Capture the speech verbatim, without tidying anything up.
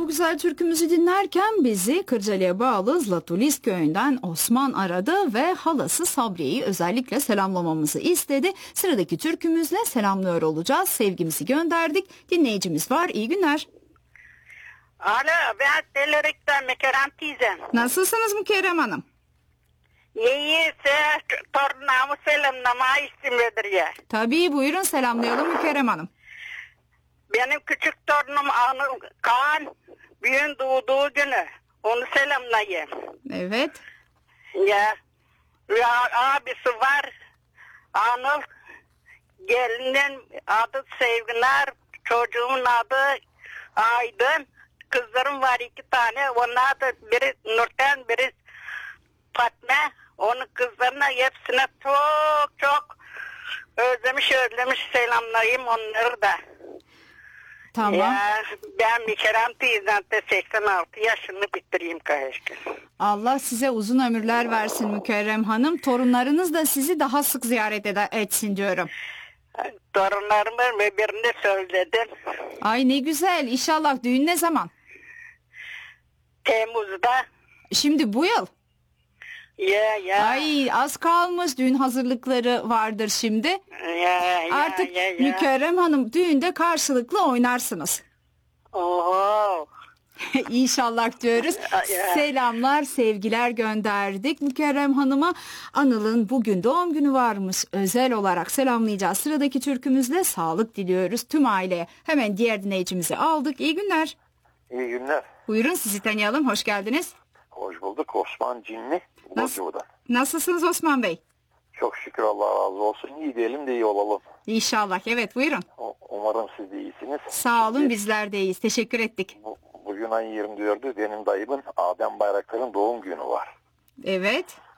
güzel türkümüzü dinlerken bizi Kırcaali'ye bağlı Zlatulis köyünden Osman aradı ve halası Sabriye'yi özellikle selamlamamızı istedi. Sıradaki türkümüzle selamlıyor olacağız. Sevgimizi gönderdik. Dinleyicimiz var. İyi günler. Alo, ben Telerek'ten Mükerrem teyzem. Nasılsınız Mükerrem Hanım? İyiyse torunamı selamlama istemedir ya. Tabii, buyurun selamlayalım Mükerrem Hanım. Benim küçük torunum Anıl Kaan büyüğün doğduğu günü. Onu selamlayayım. Evet. Ya, ya abisi var. Anıl, gelinin adı Sevgiler, çocuğumun adı Aydın. Kızlarım var iki tane. Onlar da biri Nurten, biri Fatma. Onun kızlarına hepsine çok çok özlemiş özlemiş selamlayayım onları da. Tamam. Ya, ben Mükerrem teyzem de seksen altı yaşını bitireyim keşke. Allah size uzun ömürler versin Mükerrem Hanım. Torunlarınız da sizi daha sık ziyaret ede- etsin diyorum. Torunlarımın birini söyledim. Ay ne güzel. İnşallah düğün ne zaman? Temmuz'da. Şimdi bu yıl. Ya ya. Ay az kalmış, düğün hazırlıkları vardır şimdi. Ya, ya, Artık ya, ya. Mükerrem Hanım düğünde karşılıklı oynarsınız. Oho. İnşallah diyoruz. Ya. Selamlar, sevgiler gönderdik Mükerrem Hanım'a. Anıl'ın bugün doğum günü varmış. Özel olarak selamlayacağız. Sıradaki türkümüzle sağlık diliyoruz tüm aileye. Hemen diğer dinleyicimizi aldık. İyi günler. İyi günler. Buyurun sizi tanıyalım. Hoş geldiniz. Hoş bulduk. Osman Cinli. Nasıl, Burcu'dan. nasılsınız Osman Bey? Çok şükür, Allah razı olsun. İyi diyelim de iyi olalım. İnşallah. Evet buyurun. O- Umarım siz de iyisiniz. Sağ olun, Şimdi bizler de iyiyiz. Teşekkür ettik. Bu, bugün ayın yirmi dördü benim dayımın Adem Bayraktar'ın doğum günü var. Evet.